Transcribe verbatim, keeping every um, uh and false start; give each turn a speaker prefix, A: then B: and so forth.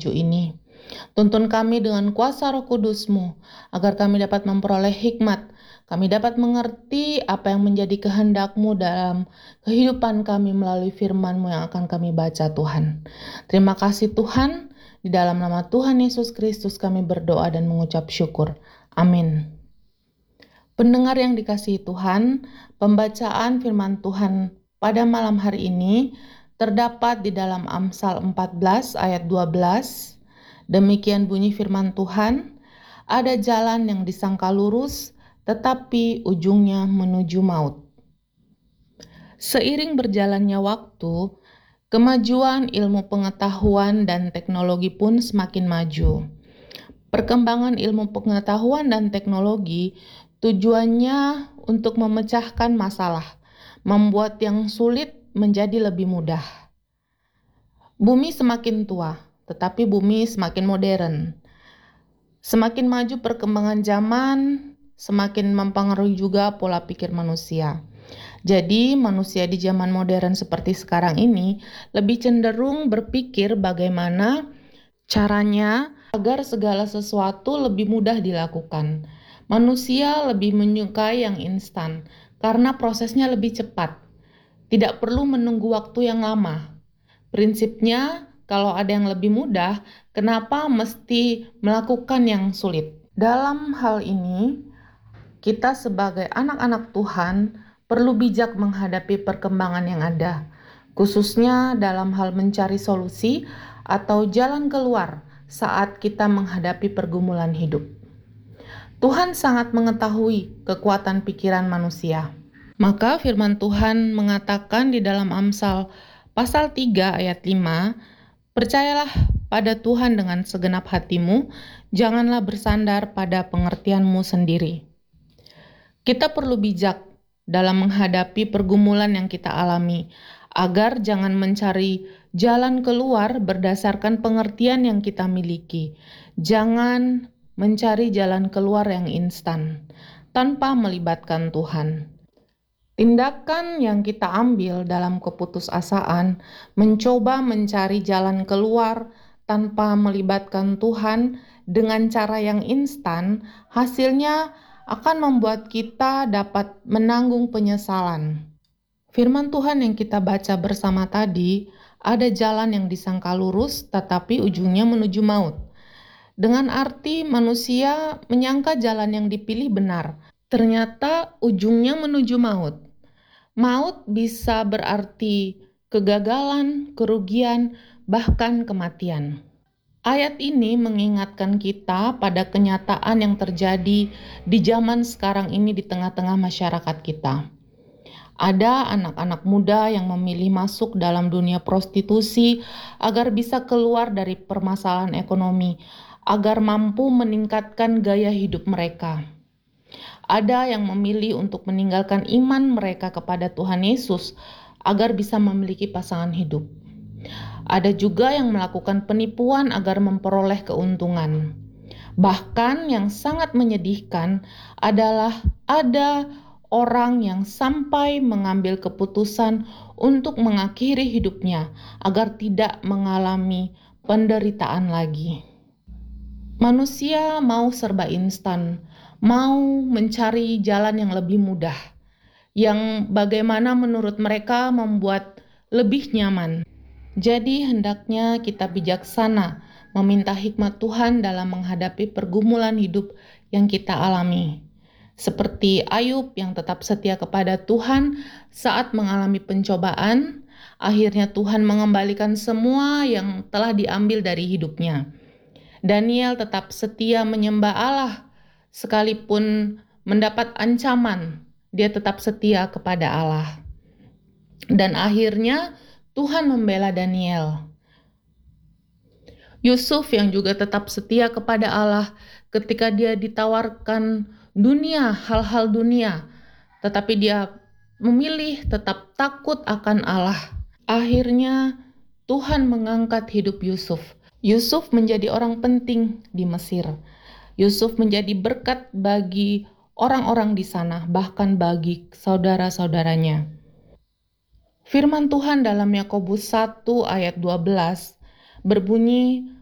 A: menuju ini. Tuntun kami dengan kuasa Roh Kudus-Mu, agar kami dapat memperoleh hikmat, kami dapat mengerti apa yang menjadi kehendak-Mu dalam kehidupan kami melalui firman-Mu yang akan kami baca, Tuhan. Terima kasih Tuhan, di dalam nama Tuhan Yesus Kristus kami berdoa dan mengucap syukur. Amin. Pendengar yang dikasihi Tuhan, pembacaan firman Tuhan pada malam hari ini terdapat di dalam Amsal empat belas ayat dua belas. Demikian bunyi firman Tuhan, ada jalan yang disangka lurus, tetapi ujungnya menuju maut. Seiring berjalannya waktu, kemajuan ilmu pengetahuan dan teknologi pun semakin maju. Perkembangan ilmu pengetahuan dan teknologi tujuannya untuk memecahkan masalah, membuat yang sulit menjadi lebih mudah. Bumi semakin tua, tetapi bumi semakin modern. Semakin maju perkembangan zaman, semakin mempengaruhi juga pola pikir manusia. Jadi, manusia di zaman modern seperti sekarang ini lebih cenderung berpikir bagaimana caranya agar segala sesuatu lebih mudah dilakukan. Manusia lebih menyukai yang instan karena prosesnya lebih cepat. Tidak perlu menunggu waktu yang lama. Prinsipnya, kalau ada yang lebih mudah, kenapa mesti melakukan yang sulit? Dalam hal ini, kita sebagai anak-anak Tuhan perlu bijak menghadapi perkembangan yang ada, khususnya dalam hal mencari solusi atau jalan keluar saat kita menghadapi pergumulan hidup. Tuhan sangat mengetahui kekuatan pikiran manusia. Maka firman Tuhan mengatakan di dalam Amsal pasal tiga ayat lima, percayalah pada Tuhan dengan segenap hatimu, janganlah bersandar pada pengertianmu sendiri. Kita perlu bijak dalam menghadapi pergumulan yang kita alami, agar jangan mencari jalan keluar berdasarkan pengertian yang kita miliki. Jangan mencari jalan keluar yang instan, tanpa melibatkan Tuhan. Tindakan yang kita ambil dalam keputusasaan, mencoba mencari jalan keluar tanpa melibatkan Tuhan dengan cara yang instan, hasilnya akan membuat kita dapat menanggung penyesalan. Firman Tuhan yang kita baca bersama tadi, ada jalan yang disangka lurus tetapi ujungnya menuju maut. Dengan arti manusia menyangka jalan yang dipilih benar, ternyata ujungnya menuju maut. Maut bisa berarti kegagalan, kerugian, bahkan kematian. Ayat ini mengingatkan kita pada kenyataan yang terjadi di zaman sekarang ini di tengah-tengah masyarakat kita. Ada anak-anak muda yang memilih masuk dalam dunia prostitusi agar bisa keluar dari permasalahan ekonomi, agar mampu meningkatkan gaya hidup mereka. Ada yang memilih untuk meninggalkan iman mereka kepada Tuhan Yesus agar bisa memiliki pasangan hidup. Ada juga yang melakukan penipuan agar memperoleh keuntungan. Bahkan yang sangat menyedihkan adalah ada orang yang sampai mengambil keputusan untuk mengakhiri hidupnya agar tidak mengalami penderitaan lagi. Manusia mau serba instan, mau mencari jalan yang lebih mudah, yang bagaimana menurut mereka membuat lebih nyaman. Jadi hendaknya kita bijaksana meminta hikmat Tuhan dalam menghadapi pergumulan hidup yang kita alami. Seperti Ayub yang tetap setia kepada Tuhan saat mengalami pencobaan, akhirnya Tuhan mengembalikan semua yang telah diambil dari hidupnya. Daniel tetap setia menyembah Allah, sekalipun mendapat ancaman, dia tetap setia kepada Allah. Dan akhirnya Tuhan membela Daniel. Yusuf yang juga tetap setia kepada Allah ketika dia ditawarkan dunia, hal-hal dunia, tetapi dia memilih tetap takut akan Allah. Akhirnya Tuhan mengangkat hidup Yusuf. Yusuf menjadi orang penting di Mesir. Yusuf menjadi berkat bagi orang-orang di sana, bahkan bagi saudara-saudaranya. Firman Tuhan dalam Yakobus satu ayat dua belas berbunyi,